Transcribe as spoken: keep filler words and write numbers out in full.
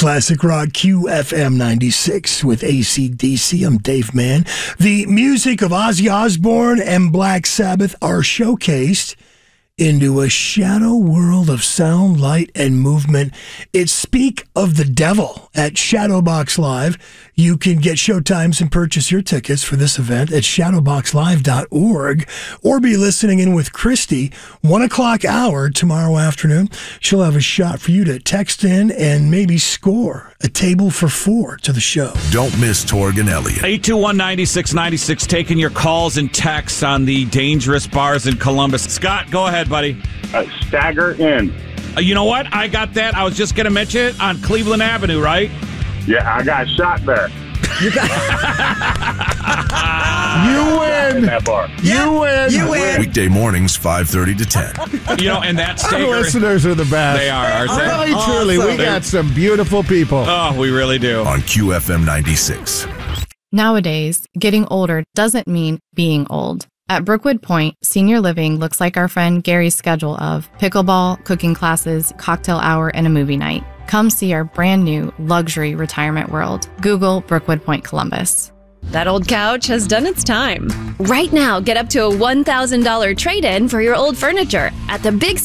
Classic Rock Q F M ninety-six with A C D C. I'm Dave Mann. The music of Ozzy Osbourne and Black Sabbath are showcased into a shadow world of sound, light, and movement. It's Speak of the Devil at Shadowbox Live. You can get showtimes and purchase your tickets for this event at shadowbox live dot org or be listening in with Christy, one o'clock hour tomorrow afternoon. She'll have a shot for you to text in and maybe score a table for four to the show. Don't miss Torg and Elliott. eight two one, nine six nine six, taking your calls and texts on the dangerous bars in Columbus. Scott, go ahead, buddy. Uh, Stagger Inn. Uh, you know what? I got that. I was just going to mention it on Cleveland Avenue, right? Yeah, I got shot there. You got You win. In that bar. You win. You win. Weekday mornings, five thirty to ten. You know, and that Our Stager, listeners are the best. they are. Aren't they? Really, truly, we Awesome. got some beautiful people. Oh, we really do. On Q F M ninety-six. Nowadays, getting older doesn't mean being old. At Brookwood Point, senior living looks like our friend Gary's schedule of pickleball, cooking classes, cocktail hour, and a movie night. Come see our brand new luxury retirement world. Google Brookwood Point Columbus. That old couch has done its time. Right now, get up to a one thousand dollars trade-in for your old furniture at the Big